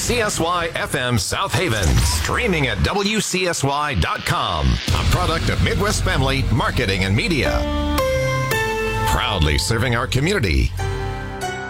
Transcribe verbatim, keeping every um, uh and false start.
C S Y F M South Haven. Streaming at W C S Y dot com. A product of Midwest Family Marketing and Media. Proudly serving our community.